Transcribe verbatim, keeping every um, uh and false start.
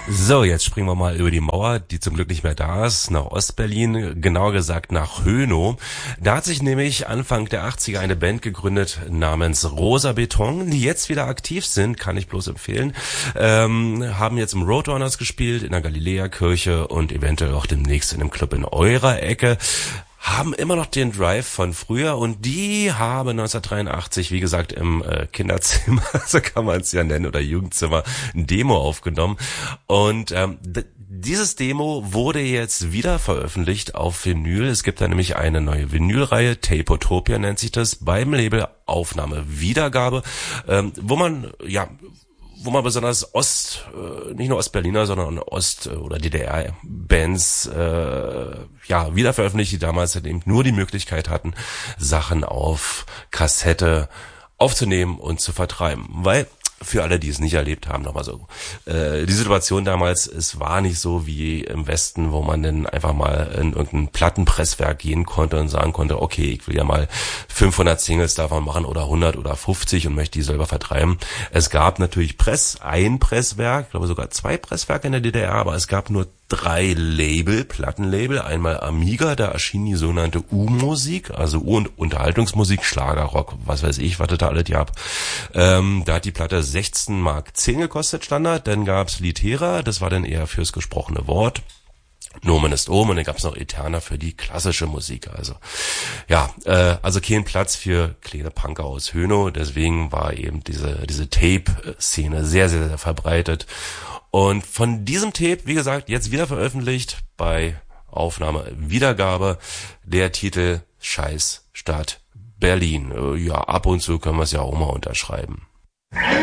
So, jetzt springen wir mal über die Mauer, die zum Glück nicht mehr da ist, nach Ostberlin, genauer gesagt nach Hönow. Da hat sich nämlich Anfang der achtziger eine Band gegründet namens Rosa Beton, die jetzt wieder aktiv sind, kann ich bloß empfehlen. Ähm, haben jetzt im Roadrunners gespielt, in der Galiläa-Kirche und eventuell auch demnächst in einem Club in eurer Ecke. Haben immer noch den Drive von früher und die haben neunzehnhundertdreiundachtzig, wie gesagt, im äh, Kinderzimmer, so kann man es ja nennen, oder Jugendzimmer, ein Demo aufgenommen. Und ähm, d- dieses Demo wurde jetzt wieder veröffentlicht auf Vinyl. Es gibt da nämlich eine neue Vinylreihe, Tapotopia nennt sich das, beim Label Aufnahme Wiedergabe, ähm, wo man, ja, wo man besonders Ost, äh, nicht nur Ostberliner, sondern Ost- oder D D R-Bands äh, ja wieder veröffentlicht, die damals eben nur die Möglichkeit hatten, Sachen auf Kassette aufzunehmen und zu vertreiben. Weil, für alle, die es nicht erlebt haben, nochmal so, äh, die Situation damals, es war nicht so wie im Westen, wo man dann einfach mal in irgendein Plattenpresswerk gehen konnte und sagen konnte, okay, ich will ja mal fünfhundert Singles davon machen oder hundert oder fünfzig und möchte die selber vertreiben. Es gab natürlich Press, ein Presswerk, ich glaube sogar zwei Presswerke in der D D R, aber es gab nur drei Label, Plattenlabel, einmal Amiga, da erschien die sogenannte U-Musik, also U- und Unterhaltungsmusik, Schlager, Rock, was weiß ich, was das da alles gab. Ähm, da hat die Platte sechzehn Mark zehn gekostet, Standard, dann gab's Litera, das war dann eher fürs gesprochene Wort. Nomen ist Omen und dann gab's noch Eterna für die klassische Musik. Also ja, äh, also kein Platz für kleine Punker aus Hönow, deswegen war eben diese diese Tape-Szene sehr, sehr, sehr verbreitet. Und von diesem Tape, wie gesagt, jetzt wieder veröffentlicht bei Aufnahme Wiedergabe, der Titel Scheiß Stadt Berlin. Äh, ja, ab und zu können wir es ja auch mal unterschreiben.